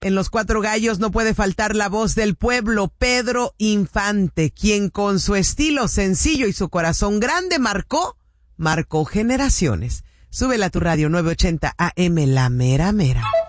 En Los Cuatro Gallos no puede faltar la voz del pueblo, Pedro Infante, quien con su estilo sencillo y su corazón grande marcó generaciones. Súbela a tu radio 980 AM, La Mera Mera.